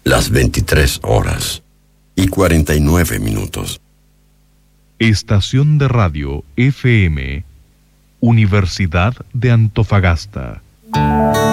las 23:49. Estación de radio FM, Universidad de Antofagasta.